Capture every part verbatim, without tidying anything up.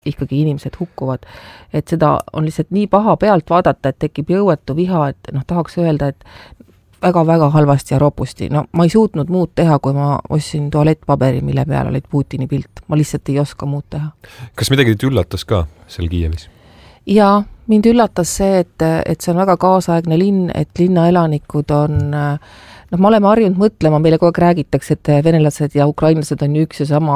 ikkagi inimesed hukkuvad, et seda on lihtsalt nii paha pealt vaadata, et tekib jõuetu viha, et noh, tahaks öelda, et väga-väga halvasti ja ropusti. No ma ei suutnud muud teha, kui ma ostsin tualettpaberi, mille peal olid Putini pilt. Ma lihtsalt ei oska muud teha. Kas midagi teid üllatas ka seal Kiievis? Jaa, mind üllatas see, et, et see on väga kaasaegne linn, et linnaelanikud on, noh, me oleme harjunud mõtlema, meile kogu aeg räägitakse, et venelased ja ukrainlased on üks ja sama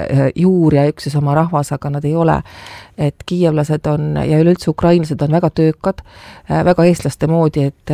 juur ja üks ja sama rahvas, aga nad ei ole. Et kiievlased on ja üleüldse ukrainlased on väga töökad, väga eestlaste moodi, et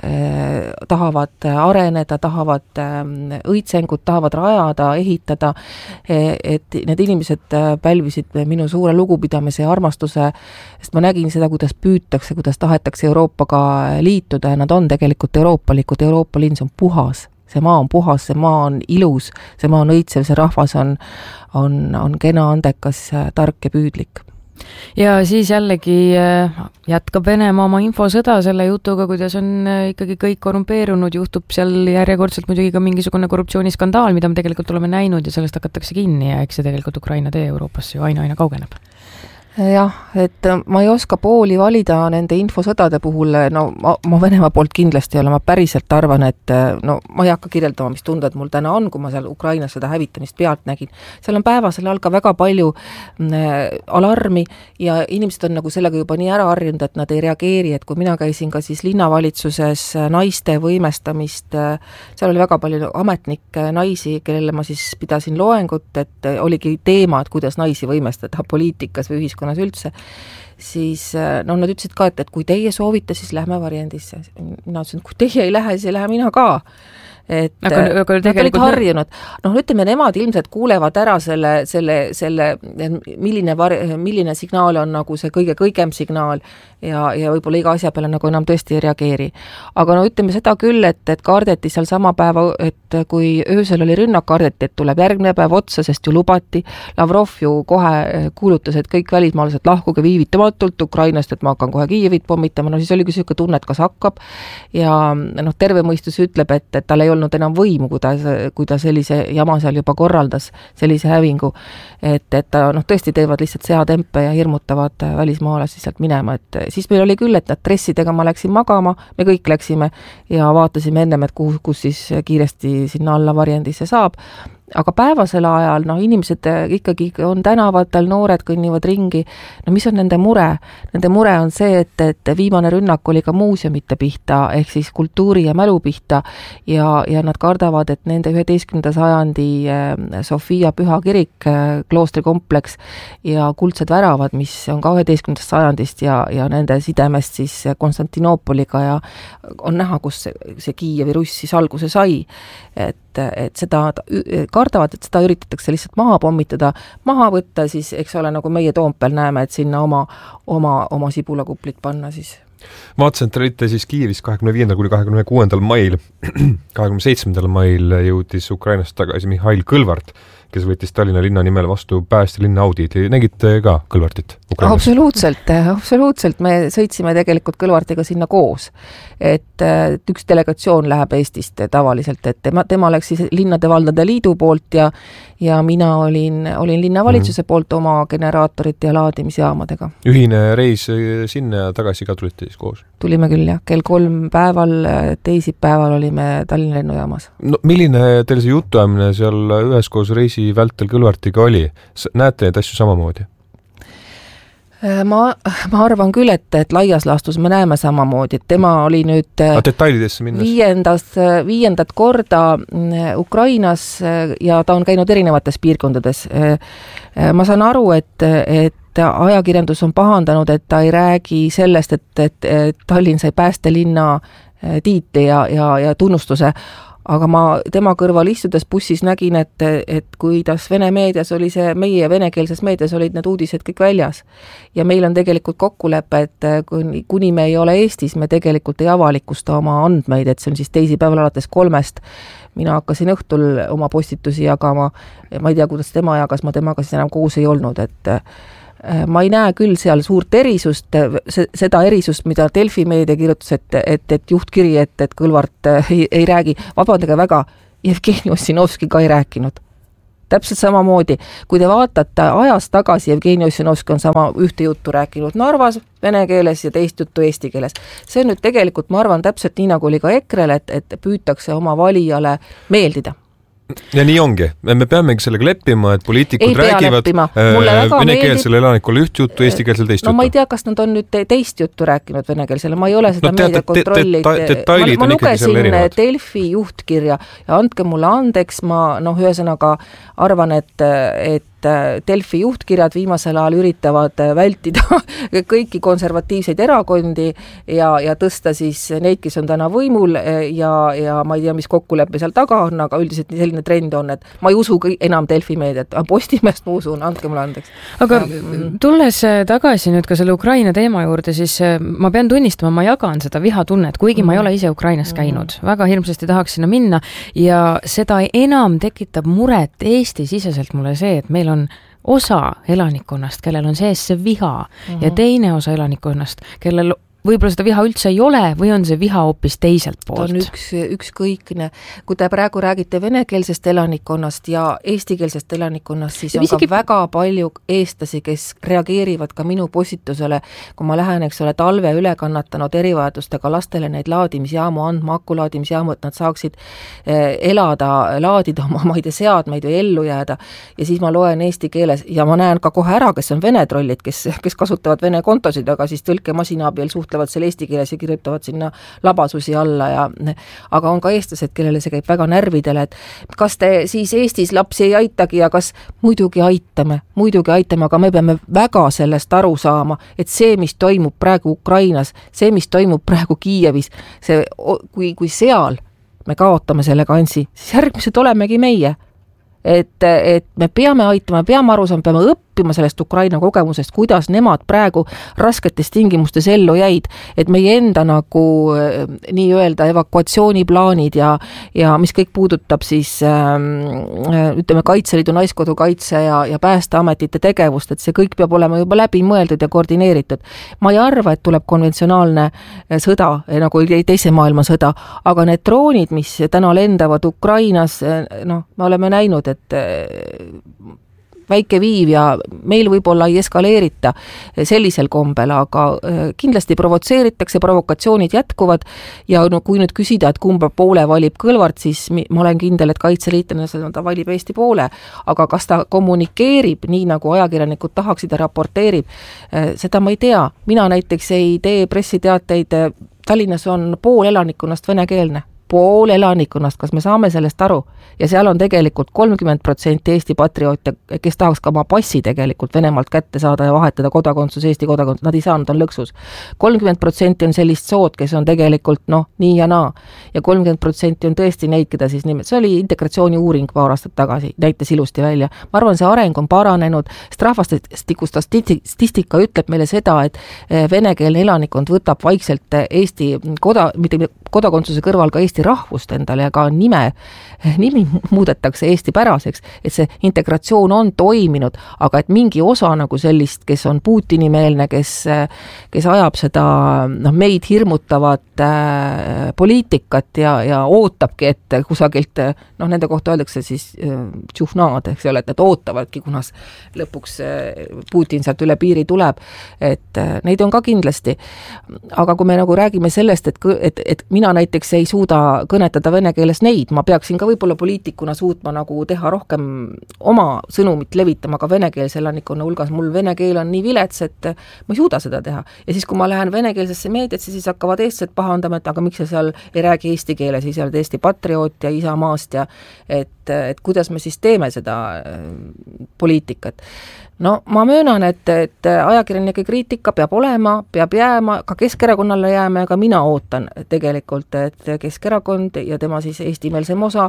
eh, tahavad areneda, tahavad eh, õitsengut, tahavad rajada, ehitada, eh, et need inimesed pälvisid minu suure lugupidamise ja armastuse, sest ma nägin seda, kuidas püütakse, kuidas tahetakse Euroopaga liituda ja nad on tegelikult euroopalikud, Euroopa linn, see on puhas. See maa on puhas, see maa on ilus, see maa on õitsev, see rahvas on, on, on kena, andekas, tark ja püüdlik. Ja siis jällegi jätkab Venemaa oma infosõda selle jutuga, kuidas on ikkagi kõik korrumpeerunud, juhtub seal järjekordselt muidugi ka mingisugune korruptsiooniskandaal, mida me tegelikult oleme näinud ja sellest hakatakse kinni ja eks see tegelikult Ukraina tee Euroopasse ju aina-aina kaugeneb. Jah, et ma ei oska pooli valida nende infosõdade puhul, no ma, ma Venemaa poolt kindlasti ei ole, ma päriselt arvan, et no ma ei hakka kirjeldama, mis tunded mul täna on, kui ma seal Ukrainas seda hävitamist pealt nägin. Seal on päevasel all ka väga palju äh, alarmi ja inimesed on nagu sellega juba nii ära harjunud, et nad ei reageeri, et kui mina käisin ka siis linnavalitsuses naiste võimestamist, seal oli väga palju ametnikke naisi, kellele ma siis pidasin loengut, et oligi teema, et kuidas naisi võimestada poliitikas või ühiskonnas üldse, siis no nad ütlesid ka, et, et kui teie soovite, siis lähme variandisse. Mina ütlesin, et kui teie ei lähe, siis ei lähe mina ka. Et aga, aga nad olid harjunud. Noh, ütleme, nemad ilmselt kuulevad ära selle, selle, selle milline, var, milline signaal on nagu see kõige-kõigem signaal ja, ja võib-olla iga asja peale nagu enam tõesti ei reageeri. Aga no ütleme seda küll, et, et kardeti seal sama päeva, et kui öösel oli rünnak, kardeti, et tuleb järgmine päev otsa, sest ju lubati. Lavrov ju kohe kuulutas, et kõik välismaalased lahkuge viivitamatult Ukrainast, et ma hakkan kohe Kiievit pommitama. No siis oligi selline tunne, et kas hakkab. Ja noh, terve mõistus ütleb, et, et tal ei olnud enam võimu, kui ta, kui ta sellise jama seal juba korraldas, sellise hävingu, et, et ta noh, tõesti teevad lihtsalt seatempe ja hirmutavad välismaalasi sealt minema, et siis meil oli küll, et nad dressidega ma läksin magama, me kõik läksime ja vaatasime ennem, et kus, kus siis kiiresti sinna alla variandisse saab. Aga päevasel ajal, noh, inimesed ikkagi on tänavatel, noored kõnnivad ringi, no mis on nende mure? Nende mure on see, et, et viimane rünnak oli ka muuseumite pihta, ehk siis kultuuri ja mälu pihta ja, ja nad kardavad, et nende üheteistkümnenda sajandi Sofia püha kirik, kloostrikompleks ja kuldsed väravad, mis on ka üheteistkümnendast sajandist ja, ja nende sidemest siis Konstantinoopoliga ja on näha, kus see, see Kiievi Russ siis alguse sai, et, et seda kardavad, et seda üritatakse lihtsalt maha pommitada, maha võtta, siis eks ole, nagu meie Toompeal näeme, et sinna oma, oma, oma sibulakuplit panna siis. Vaatasin, et te olite siis Kiievis kahekümne viiendal kuni kahekümne kuuendal mail, kahekümne seitsmendal mail jõudis Ukrainast tagasi Mihhail Kõlvart, kes võttis Tallinna linna nimel vastu päästelinna audid. Nägite ka Kõlvartit Ukrainas? Absoluutselt, absoluutselt. Me sõitsime tegelikult Kõlvartiga sinna koos. Et üks delegatsioon läheb Eestist tavaliselt, et tema, tema läks siis linnade valdade liidu poolt ja, ja mina olin, olin linnavalitsuse mm. poolt oma generaatorite ja laadimisjaamadega. Ühine reis sinna ja tagasi ka tulite siis koos? Tulime küll, jah. Kell kolm päeval, teisipäeval olime Tallinna lennujaamas. No, milline teil see jutuajamine seal üheskoos reisi vältel Kõlvartiga oli? Näete neid asju samamoodi? Ma, ma arvan küll, et, et laias laastus me näeme samamoodi, et tema oli nüüd detailidesse minnes viiendas, viiendat korda Ukrainas ja ta on käinud erinevates piirkondades. Ma saan aru, et, et ajakirjandus on pahandanud, et ta ei räägi sellest, et, et, et Tallinn sai päästelinna tiiti ja, ja, ja tunnustuse, aga ma tema kõrval istudes bussis nägin, et, et kuidas Vene meedias oli see, meie venekeelses meedias olid need uudised kõik väljas. Ja meil on tegelikult kokkulepe, et kuni, kuni me ei ole Eestis, me tegelikult ei avalikusta oma andmeid, et see on siis teisipäeval alates kolmest. Mina hakkasin õhtul oma postitusi jagama, ma ei tea, kuidas tema jagas, ma temaga siis enam koos ei olnud, et ma ei näe küll seal suurt erisust, seda erisust, mida Delfi meedia kirjutas, et, et, et juhtkiri, et, et Kõlvart ei, ei räägi, vabandage väga, Jevgeni Ossinovski ka ei rääkinud. täpselt samamoodi, kui te vaatate ajas tagasi, Jevgeni Ossinovski on sama ühte juttu rääkinud Narvas vene keeles ja teist juttu eesti keeles. See on nüüd tegelikult, ma arvan, täpselt nii nagu oli ka EKRE-l, et, et püütakse oma valijale meeldida. Ja nii ongi. Me peamegi sellega leppima, et poliitikud räägivad venekeelsele elanikule üht juttu, eestikeelsele teist no, juttu. No ma ei tea, kas nad on nüüd teist juttu rääkinud venekeelsele, ma ei ole seda no, meediakontrolli. Detailid ma, ma on ikkagi seal erinevad. Delfi juhtkirja ja andke mulle andeks, ma noh, ühesõnaga arvan, et, et Delfi juhtkirjad viimasel ajal üritavad vältida kõiki konservatiivseid erakondi ja, ja tõsta siis neid, kes on täna võimul ja, ja ma ei tea, mis kokkuleppe seal taga on, aga üldiselt selline trend on, et ma ei usu enam Delfi meediat, Postimehest ma usun, andke mulle andeks. Aga tulles tagasi nüüd ka selle Ukraina teema juurde, siis ma pean tunnistama, ma jagan seda vihatunnet, kuigi ma ei ole ise Ukrainas käinud. Väga hirmsasti tahaks sinna minna ja seda enam tekitab muret Eesti-siseselt mulle see, et meil on osa elanikkonnast, kellel on sees see viha uh-huh. ja teine osa elanikkonnast, kellel võib-olla seda viha üldse ei ole või on see viha hoopis teiselt poolt? Ta on üks, ükskõikne. Kui te praegu räägite venekeelsest elanikkonnast ja eestikeelsest elanikkonnast, siis on isegi... ka väga palju eestlasi, kes reageerivad ka minu postitusele, kui ma lähen, eks ole, talve üle kannatanud erivajadustega lastele neid laadimisjaamu andma, akulaadimisjaamu, et nad saaksid eh, elada, laadida oma, ma ei tea, seadmeid või ellu jääda. Ja siis ma loen eesti keeles ja ma näen ka kohe ära, kes on vene trollid, kes, kes kasutavad vene kontosid, aga siis tõlkemasina abil suht seal eesti keeles ja kirjutavad sinna labasusi alla ja aga on ka eestlased, kellele see käib väga närvidele, et kas te siis Eestis lapsi ei aitagi ja kas muidugi aitame, muidugi aitame, aga me peame väga sellest aru saama, et see, mis toimub praegu Ukrainas, see, mis toimub praegu Kiievis, see, kui, kui seal me kaotame selle kansi, siis järgmised olemegi meie. Et, et me peame aitama, peame aru saama, peame õppima sellest Ukraina kogemusest, kuidas nemad praegu rasketes tingimustes ellu jäid, et meie enda nagu nii-öelda evakuatsiooniplaanid ja, ja mis kõik puudutab siis ütleme Kaitseliidu Naiskodu kaitse ja, ja päästeametite tegevust, et see kõik peab olema juba läbi mõeldud ja koordineeritud. Ma ei arva, et tuleb konventsionaalne sõda, nagu teise maailmasõda, aga need droonid, mis täna lendavad Ukrainas, noh, me oleme näinud, et väike viiv ja meil võib-olla ei eskaleerita sellisel kombel, aga kindlasti provotseeritakse, provokatsioonid jätkuvad ja no, kui nüüd küsida, et kumba poole valib Kõlvart, siis ma olen kindel, et kaitseliitlane ta valib Eesti poole, aga kas ta kommunikeerib nii, nagu ajakirjanikud tahaksid ja raporteerib, seda ma ei tea. Mina näiteks ei tee pressiteateid, Tallinnas on pool elanikkonnast venekeelne. Pool elanikkonnast, kas me saame sellest aru? Ja seal on tegelikult kolmkümmend protsenti Eesti patrioote, kes tahaks ka oma passi tegelikult Venemaalt kätte saada ja vahetada kodakondsus, Eesti kodakondsus, nad ei saa, nad on lõksus. kolmkümmend protsenti on sellist sood, kes on tegelikult noh, nii ja naa. Ja kolmkümmend protsenti on tõesti neid, keda siis nimed. See oli integratsiooni uuring paar aastat tagasi, näitas ilusti välja. Ma arvan, see areng on paranenud, sest rahvastiku statistika ütleb meile seda, et venekeelne elanikkond võtab vaikselt Eesti koda, mitte kodakondsuse kõrval ka Eesti rahvust endale ja ka nime, nimi muudetakse Eesti päraseks, et see integratsioon on toiminud, aga et mingi osa nagu sellist, kes on Putini-meelne, kes, kes ajab seda noh, meid hirmutavat äh, poliitikat ja, ja ootabki, et kusagilt, noh, nende kohta öeldakse siis äh, tšuhnaad, eks ole, et need ootavadki, kunas lõpuks äh, Putin sealt üle piiri tuleb, et äh, neid on ka kindlasti. Aga kui me nagu räägime sellest, et, et, et mina näiteks ei suuda kõnetada vene keeles neid, ma peaksin ka võib-olla poliitikuna suutma nagu teha rohkem oma sõnumit levitama ka venekeelse elanikkonna hulgas. Mul vene keel on nii vilets, et ma ei suuda seda teha. Ja siis, kui ma lähen venekeelsesse meediasse, siis hakkavad eestlased pahandama, et aga miks sa seal ei räägi eesti keeles, siis oled Eesti patrioot ja isamaast ja et, et kuidas me siis teeme seda poliitikat. No ma möönan, et, et ajakirjanike kriitika peab olema, peab jääma, ka Keskerakonnale jääma ja ka mina ootan tegelikult, et Keskerakond ja tema siis eestimeelsem osa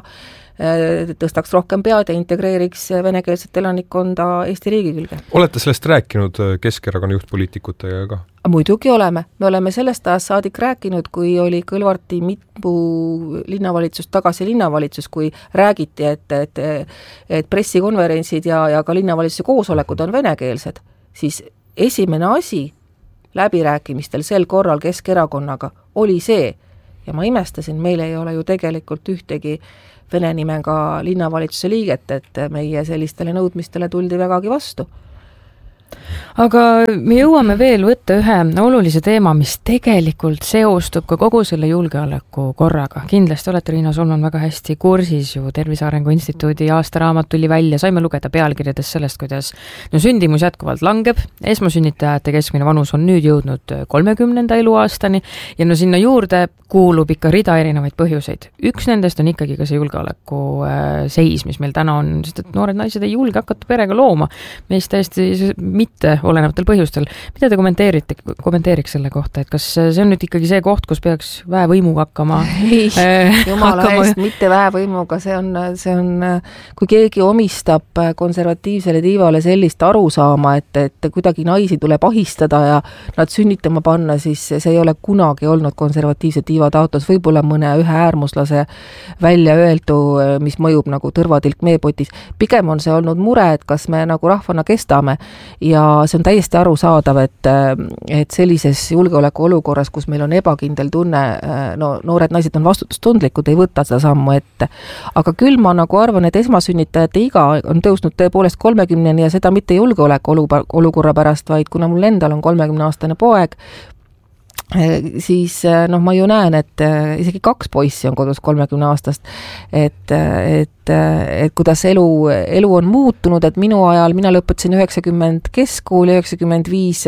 tõstaks rohkem pead ja integreeriks venekeelset elanikkonda Eesti riigi külge. Olete sellest rääkinud Keskerakonna juhtpoliitikutega ka? Muidugi oleme. Me oleme sellest ajast saadik rääkinud, kui oli Kõlvarti mitu linnavalitsus tagasi linnavalitsus, kui räägiti, et, et, et pressikonverentsid ja, ja ka linnavalitsuse koosolekud on venekeelsed, siis esimene asi läbirääkimistel sel korral Keskerakonnaga oli see, ja ma imestasin, meil ei ole ju tegelikult ühtegi vene nimega linnavalitsuse liiget, et meie sellistele nõudmistele tuldi vägagi vastu. Aga me jõuame veel võtta ühe olulise teema, mis tegelikult seostub ka kogu selle julgeoleku korraga. Kindlasti olete, Riina Solman, väga hästi kursis ju Tervise Arengu Instituudi aastaraamat tuli välja, saime lugeda pealkirjades sellest, kuidas no sündimus jätkuvalt langeb, esmasünnitajate keskmine vanus on nüüd jõudnud kolmekümnenda eluaastani ja no sinna juurde kuulub ikka rida erinevaid põhjuseid. Üks nendest on ikkagi ka see julgeoleku seis, mis meil täna on, sest et noored naised ei julge hakata perega looma, meist täiesti mitte olenevatel põhjustel. Mida te kommenteerite, kommenteeriks selle kohta, et kas see on nüüd ikkagi see koht, kus peaks väevõimuga hakkama? Ei, äh, jumala hakkama... eest, mitte väevõimuga, see on, see on, kui keegi omistab konservatiivsele tiivale sellist arusaama, et, et kuidagi naisi tuleb ahistada ja nad sünnitama panna, siis see ei ole kunagi olnud konservatiivse tiiva taotlus, võib-olla mõne ühe äärmuslase välja öeldu, mis mõjub nagu tõrvatilk meepotis. Pigem on see olnud mure, et kas me nagu rahvana kestame ja see on täiesti arusaadav, et, et sellises julgeoleku olukorras, kus meil on ebakindel tunne, no noored naised on vastutustundlikud, ei võta seda sammu ette. Aga küll ma nagu arvan, et esmasünnitajate iga on tõusnud tõepoolest kolmekümneni ja seda mitte julgeoleku olukorra pärast, vaid kuna mul endal on kolmekümne aastane poeg, siis noh, ma ju näen, et isegi kaks poissi on kodus kolmekümne aastast, et, et, et kuidas elu, elu on muutunud, et minu ajal, mina lõpetasin üheksakümmend keskkooli, üheksakümmend viis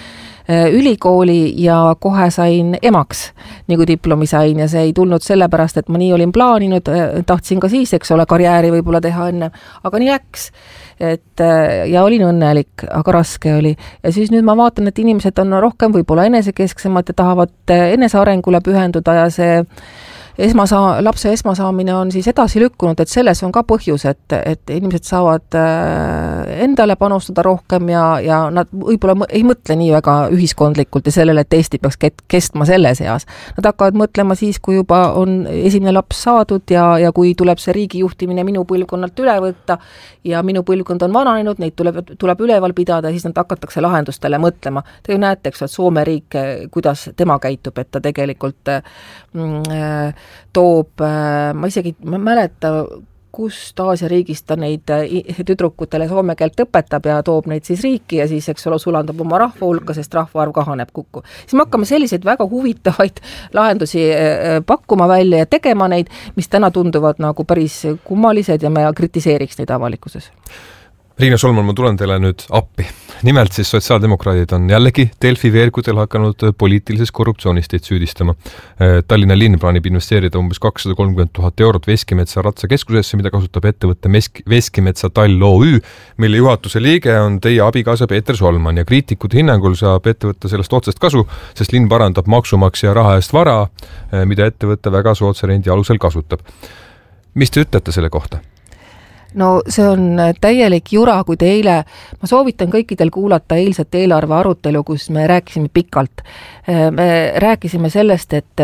ülikooli ja kohe sain emaks, nii kui diplomi sain ja see ei tulnud sellepärast, et ma nii olin plaaninud, tahtsin ka siis, eks ole, karjääri võib-olla teha enne, aga nii läks. Et, ja olin õnnelik, aga raske oli. Ja siis nüüd ma vaatan, et inimesed on rohkem võib-olla enesekesksemad ja tahavad enesearengule pühenduda ja see esmasa, lapse esmasaamine on siis edasi lükkunud, et selles on ka põhjus, et, et inimesed saavad endale panustada rohkem ja, ja nad võib-olla ei mõtle nii väga ühiskondlikult ja sellele, et Eesti peaks kestma selles eas. Nad hakkavad mõtlema siis, kui juba on esimene laps saadud ja, ja kui tuleb see riigi juhtimine minu põlvkonnalt üle võtta ja minu põlvkond on vananenud, neid tuleb, tuleb üleval pidada ja siis nad hakatakse lahendustele mõtlema. Te ju näete, eks, et Soome riik, kuidas tema käitub, et ta tegelikult mm, toob, ma isegi ma mäleta, kust Aasia riigist ta neid tüdrukutele soome keelt õpetab ja toob neid siis riiki ja siis, eks ole, sulandab oma rahva hulka, sest rahvaarv kahaneb kukku. Siis me hakkame selliseid väga huvitavaid lahendusi pakkuma välja ja tegema neid, mis täna tunduvad nagu päris kummalised ja me kritiseeriks neid avalikkuses. Riina Solman, ma tulen teile nüüd appi. Nimelt siis sotsiaaldemokraadid on jällegi Delfi veergudel hakanud poliitilises korruptsioonist teid süüdistama. Tallinna linn plaanib investeerida umbes kakssada kolmkümmend tuhat eurot Veskimetsa ratsakeskusesse, mida kasutab ettevõtte Veskimetsa Tall O Ü, mille juhatuse liige on teie abikaasa Peeter Solman ja kriitikute hinnangul saab ettevõtte sellest otsest kasu, sest linn parandab maksumaksja raha eest vara, mida ettevõtte väga soodsa rendi alusel kasutab. Mis te ütlete selle kohta? No see on täielik jura, kui te eile, ma soovitan kõikidel kuulata eilset eelarve arutelu, kus me rääkisime pikalt. Me rääkisime sellest, et,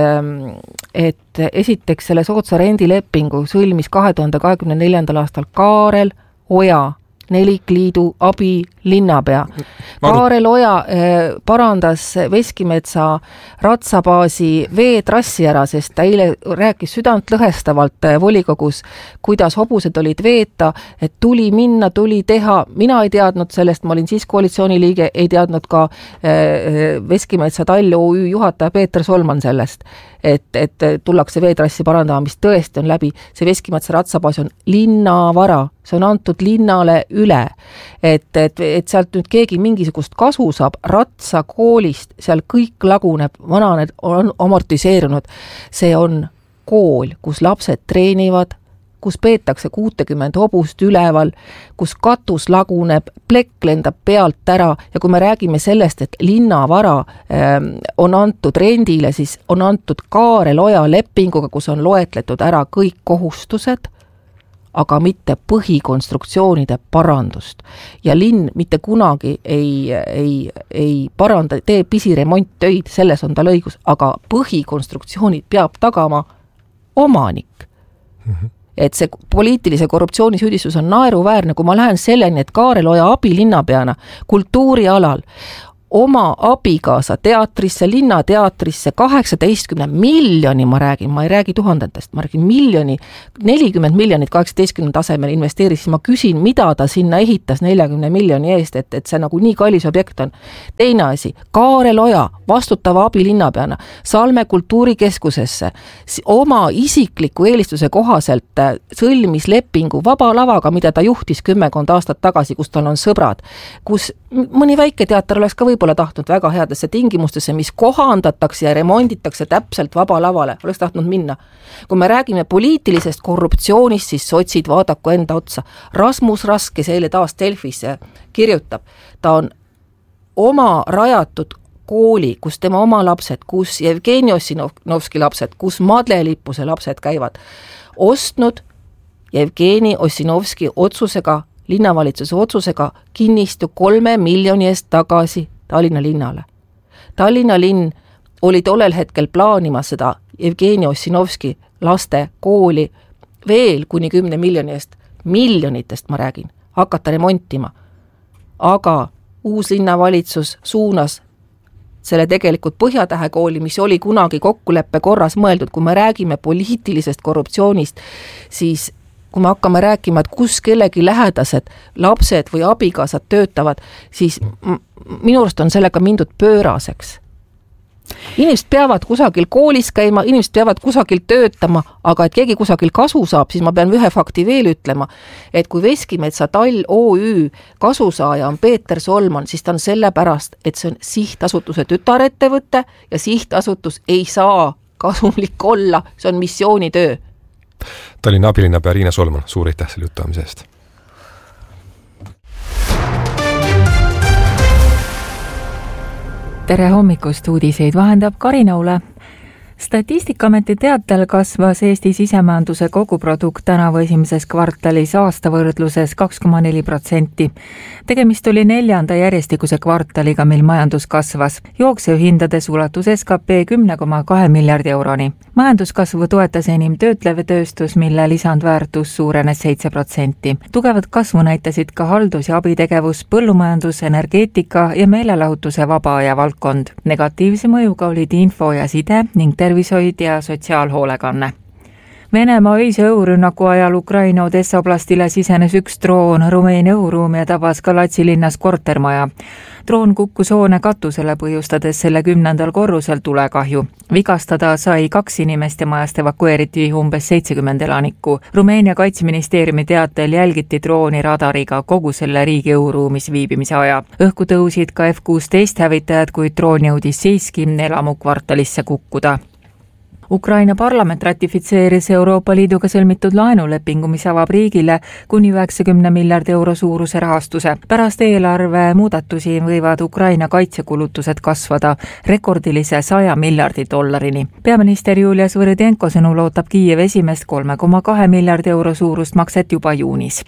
et esiteks selle soodsa rendilepingu sõlmis kahe tuhande kahekümne neljandal aastal Kaarel Oja, Nelikliidu abi linnapea. Kaarel Oja eh, parandas Veskimetsa ratsabaasi veetrassi ära, sest ta eile rääkis südant lõhestavalt volikogus, kuidas hobused olid veeta, et tuli minna, tuli teha. Mina ei teadnud sellest, ma olin siis koalitsiooni liige, ei teadnud ka eh, Veskimetsa Tall O Ü juhataja Peeter Solman sellest, et, et tullakse veetrassi parandama, mis tõesti on läbi. See Veskimetsa ratsabaas on linnavara, see on antud linnale üle, et, et, et sealt nüüd keegi mingisugust kasu saab ratsakoolist, seal kõik laguneb, vananed on amortiseerunud. See on kool, kus lapsed treenivad, kus peetakse kuutekümmend hobust üleval, kus katus laguneb, plekk lendab pealt ära ja kui me räägime sellest, et linnavara ähm, on antud rendile, siis on antud Kaarel Oja lepinguga, kus on loetletud ära kõik kohustused, aga mitte põhikonstruktsioonide parandust. Ja linn mitte kunagi ei, ei, ei paranda, tee pisiremonttöid, selles on tal õigus, aga põhikonstruktsioonid peab tagama omanik. Mm-hmm. Et see poliitilise korruptsiooni süüdistus on naeruväärne, kui ma lähen selleni, et Kaarel Oja abilinnapeana kultuurialal oma abikaasa teatrisse, linnateatrisse, kaheksateistkümne miljoni, ma räägin, ma ei räägi tuhandetest, ma räägin miljoni, nelikümmend miljonit kaheksateistkümne tasemel investeeris, ma küsin, mida ta sinna ehitas neljakümne miljoni eest, et, et see nagu nii kallis objekt on. Teine asi, Kaarel Oja, vastutava abilinnapeana, Salme kultuurikeskusesse, oma isikliku eelistuse kohaselt sõlmis lepingu Vaba Lavaga, mida ta juhtis kümmekond aastat tagasi, kus tal on sõbrad, kus mõni väike teater oleks ka võib-olla tahtnud väga headesse tingimustesse, mis kohandatakse ja remonditakse täpselt Vaba Lavale, oleks tahtnud minna. Kui me räägime poliitilisest korruptsioonist, siis sotsid vaadaku enda otsa. Rasmus Rask, kes eile taas Delfis kirjutab, ta on oma rajatud kooli, kus tema oma lapsed, kus Jevgeni Ossinovski lapsed, kus Madle Lippuse lapsed käivad, ostnud Jevgeni Ossinovski otsusega, linnavalitsuse otsusega kinnistu kolme miljoni eest tagasi Tallinna linnale. Tallinna linn oli tollel hetkel plaanimas seda Jevgeni Ossinovski laste kooli veel kuni kümne miljoni eest, miljonitest ma räägin, hakata remontima. Aga uus linnavalitsus suunas selle tegelikult Põhjatähe kooli, mis oli kunagi kokkuleppe korras mõeldud, kui me räägime poliitilisest korruptsioonist, siis kui me hakkame rääkima, et kus kellegi lähedased lapsed või abikaasad töötavad, siis minu arust on sellega mindud pööraseks. Inimesed peavad kusagil koolis käima, inimesed peavad kusagil töötama, aga et keegi kusagil kasu saab, siis ma pean ühe fakti veel ütlema, et kui Veskimetsa Tall O Ü kasusaaja on Peeter Solman, siis ta on selle pärast, et see on sihtasutuse tütarettevõte ja sihtasutus ei saa kasumlik olla, see on missioonitöö. Tallinna abilinnapea Riina Solman, suur aitäh selle jutuamise eest. Tere hommikust, uudiseid vahendab Karina Ule. Statistikaameti teatel kasvas Eesti sisemajanduse koguprodukt tänavu esimeses kvartalis aastavõrdluses kaks koma neli protsenti. Tegemist oli neljanda järjestikuse kvartaliga, mil majandus kasvas. Jooksevhindades ulatus S K P kümme koma kahe miljardi euroni. Majanduskasvu toetas enim töötlev tööstus, mille lisandväärtus suurenes seitse protsenti. Tugevad kasvu näitasid ka haldus- ja abitegevus, põllumajandus, energeetika ja meelelahutuse vaba aja valdkond. Negatiivse mõjuga olid info ja side ning tervishoid ja sotsiaalhoolekanne. Venemaa öise õhurünnaku ajal Ukraina Odessa oblastile sisenes üks droon Rumeenia õhuruumi ja tabas Galatsi linnas kortermaja. Droon kukkus hoone katusele, põhjustades selle kümnendal korrusel tulekahju. Vigastada sai kaks inimest ja majast evakueeriti umbes seitsekümmend elanikku. Rumeenia kaitseministeeriumi teatel jälgiti drooni radariga kogu selle riigi õhuruumis viibimise aja. Õhku tõusid ka F kuusteist hävitajad, kuid droon jõudis siiski elamu kvartalisse kukkuda. Ukraina parlament ratifitseeris Euroopa Liiduga sõlmitud laenulepingu, mis avab riigile kuni üheksakümne miljardi euro suuruse rahastuse. Pärast eelarve muudatusi võivad Ukraina kaitsekulutused kasvada rekordilise saja miljardi dollarini. Peaminister Julia Svõrõdenko sõnul ootab Kiiev esimest kolme koma kahe miljardi euro suurust makset juba juunis.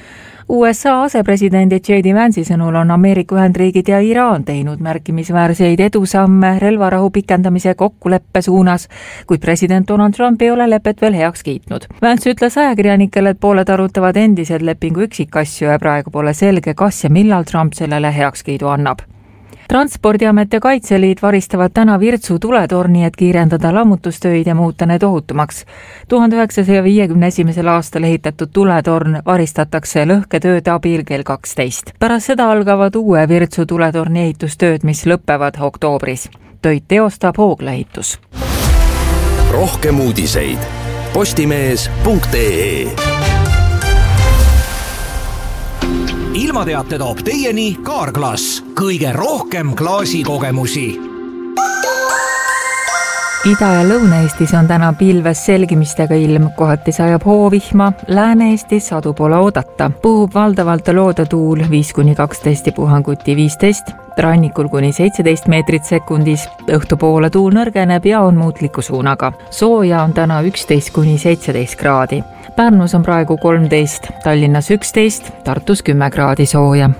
U S A asepresidendi J D Vance'i sõnul on Ameerika Ühendriigid ja Iraan teinud märkimisväärseid edusamme relvarahu pikendamise kokkuleppe suunas, kuid president Donald Trump ei ole lepet veel heaks kiitnud. Vance ütles ajakirjanikele, et pooled arutavad endiselt lepingu üksikasju ja praegu pole selge, kas ja millal Trump sellele heakskiidu annab. Transpordiamet ja Kaitseliit varistavad täna Virtsu tuletorni, et kiirendada lammutustöid ja muuta need ohutumaks. tuhande üheksasaja viiekümne esimesel aastal ehitatud tuletorn varistatakse lõhketööde abil kell kaksteist. Pärast seda algavad uue Virtsu tuletorni ehitustööd, mis lõppevad oktoobris. Töid teostab Hoogla-ehitus. Rohkem uudiseid postimees punkt ee. Ilmateate toob teieni Kaarglass, kõige rohkem klaasikogemusi. Ida- ja Lõuna-Eestis on täna pilves selgimistega ilm, kohati sajab hoovihma, Lääne-Eestis sadu pole oodata. Puhub valdavalt loodetuul viis kuni kaksteist ja puhanguti viisteist, rannikul kuni seitseteist meetrit sekundis, õhtupoole tuul nõrgeneb ja on muutliku suunaga. Sooja on täna üksteist kuni seitseteist kraadi. Pärnus on praegu kolmteist, Tallinnas üksteist, Tartus kümme kraadi sooja.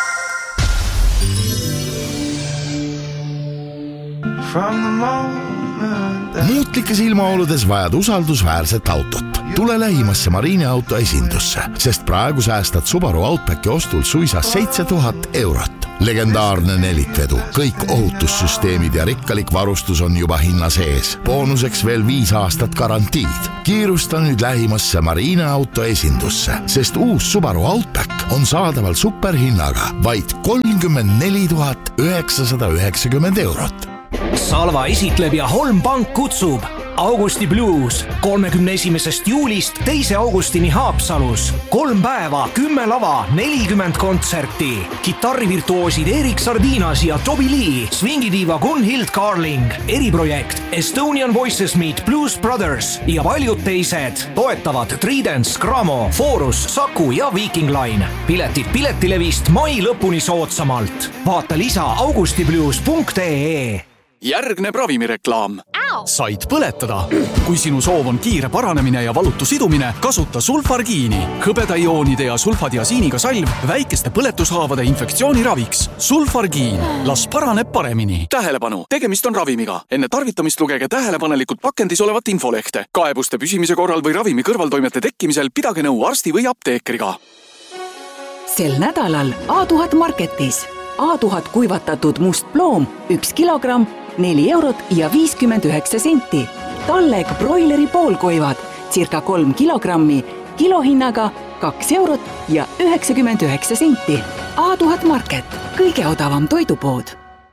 From the moment muutlikes ilmaoludes vajad usaldusväärset autot. Tule lähimasse Marine auto esindusse, sest praegu säästad Subaru Outbacki ostul suisa seitse tuhat eurot. Legendaarne nelikvedu, kõik ohutussüsteemid ja rikkalik varustus on juba hinna sees. Boonuseks veel viis aastat garantiid. Kiirusta nüüd lähimasse Marine auto esindusse, sest uus Subaru Outback on saadaval superhinnaga vaid kolmkümmend neli tuhat üheksasada üheksakümmend eurot. Salva esitleb ja Holm Pank kutsub Augusti Blues kolmekümne esimesest juulist teise augustini Haapsalus. Kolm päeva, kümme lava, nelikümmend kontserti. Kitarrivirtuoosid Erik Sardinas ja Toby Lee, swingidiiva Gunhild Carling, eriprojekt Estonian Voices Meet Blues Brothers ja paljud teised. Toetavad Tridents, Gramo, Forus, Saku ja Viking Line. Piletid Piletilevist mai lõpuni soodsamalt. Vaata lisa augustiblues punkt ee. Järgneb ravimireklaam. Said põletada. Kui sinu soov on kiire paranemine ja valutu sidumine, kasuta sulfargiini. Hõbedaioonide ja sulfadiasiiniga salv väikeste põletushaavade infektsiooni raviks. Sulfargiin. Las paraneb paremini. Tähelepanu. Tegemist on ravimiga. Enne tarvitamist lugege tähelepanelikult pakendis olevat infolehte. Kaebuste püsimise korral või ravimi kõrvaltoimete tekkimisel pidage nõu arsti või apteekriga. Sel nädalal A tuhat Marketis. A tuhat kuivatatud must ploom, üks kilogramm, neli eurot ja viiskümmend üheksa senti. Talleg broileri poolkoivad, circa kolm kilogrammi, kilohinnaga kaks eurot ja üheksakümmend üheksa senti. A tuhat Market, kõige odavam toidupood.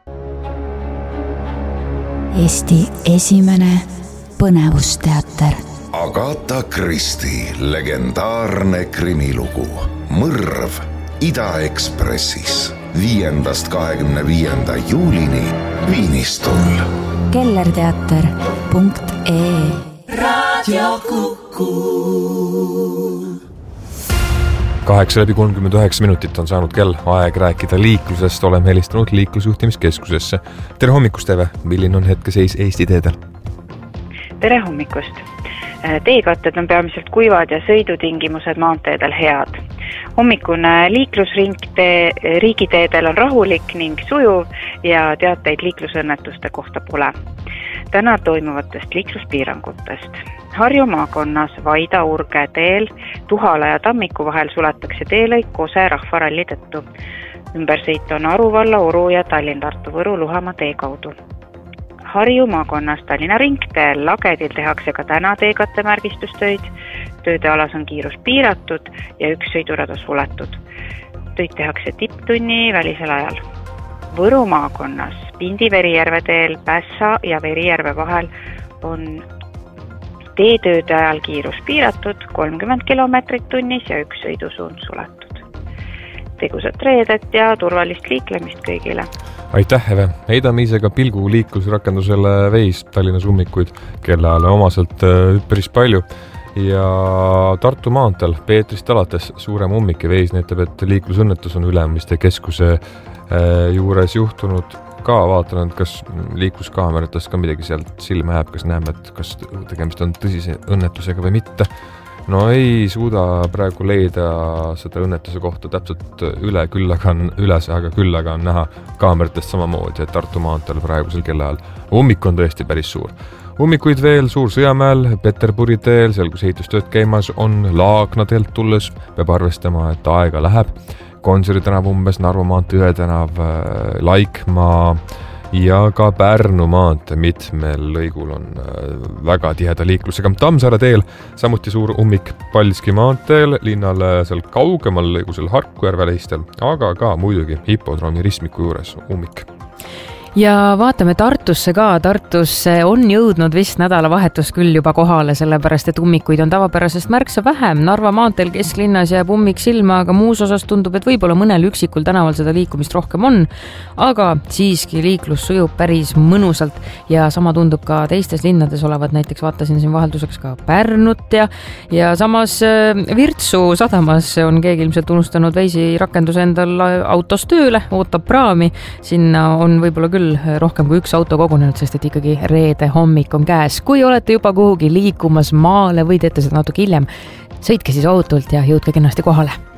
Eesti esimene põnevusteater. Agatha Christie legendaarne krimilugu Mõrv Ida-Ekspressis. Viiendast kahekümne viienda juulini Viinistul. kellerteater punkt ee. Raadio Kuku. Kaheksa läbi kolmkümmend üheksa minutit on saanud kell. Aeg rääkida liiklusest. Oleme helistanud liiklusjuhtimiskeskusesse. Tere hommikust, Eve. Milline on hetkeseis Eesti teedel? Tere hommikust. Teekatted on peamiselt kuivad ja sõidutingimused maanteedel head. Hommikune liiklusring riigiteedel on rahulik ning sujuv ja teateid liiklusõnnetuste kohta pole. Täna toimuvatest liikluspiirangutest. Harju maakonnas Vaida-Urge teel Tuhala ja Tammiku vahel suletakse teelõik Kose rahvaralli tõttu. Ümbersõit on Aruvalla, Oru ja Tallinn-Tartu-Võru Luhamaa tee kaudu. Harju maakonnas Tallinna ringteel Lagedil tehakse ka täna teekatte märgistustöid. Tööde alas on kiirus piiratud ja üks sõidurada suletud. Töid tehakse tipptunni välisel ajal. Võru maakonnas Pindi-Verijärve teel Pässa ja Verijärve vahel on teetööde ajal kiirus piiratud kolmkümmend kilomeetrit tunnis ja üks sõidusuund suletud. Tegusat reedet ja turvalist liiklemist kõigile. Aitäh, Eve. Heidame ise ka pilgu liiklusrakendusele Veis Tallinnas ummikuid, kelle ajale omaselt päris palju. Ja Tartu maanteel Peetrist alates suurem ummik ja Veis näitab, et liiklusõnnetus on Ülemiste keskuse juures juhtunud ka. Vaatan, et kas liikluskaameratest ka midagi sealt silma jääb, kas näeme, et kas tegemist on tõsise õnnetusega või mitte. No ei suuda praegu leida seda õnnetuse kohta täpselt üle, küll aga on üles, aga küll aga on näha kaameratest samamoodi, et Tartu maanteel praegusel kellaajal. Ummik on tõesti päris suur. Ummikuid veel Suur-Sõjamäel, Peterburi teel, seal kus ehitustööd käimas on Laagna teelt tulles, peab arvestama, et aega läheb. Konseri tänav umbes, Narva maantee Ühe tänav, Laikmaa ja ka Pärnu maantee mitmel lõigul on väga tiheda liiklusega. Tammsaare teel samuti suur ummik Paldiski maanteel, linnale seal kaugemal lõigusel Harkujärve lähistel, aga ka muidugi hipodroomi ristmiku juures ummik. Ja vaatame Tartusse ka. Tartusse on jõudnud vist nädalavahetus küll juba kohale, sellepärast et ummikuid on tavapärasest märksa vähem. Narva maanteel kesklinnas jääb ummik silma, aga muus osas tundub, et võib-olla mõnel üksikul tänaval seda liikumist rohkem on. Aga siiski liiklus sujub päris mõnusalt ja sama tundub ka teistes linnades olevat. Näiteks vaatasin siin vahelduseks ka Pärnut ja, ja samas Virtsu sadamas on keegi ilmselt unustanud Veisi rakenduse endal autos tööle, ootab praami. Sinna on võib-olla küll rohkem kui üks auto kogunenud, sest et ikkagi reede hommik on käes. Kui olete juba kuhugi liikumas maale või teete seda natuke hiljem, sõitke siis autolt ja jõudke kenasti kohale.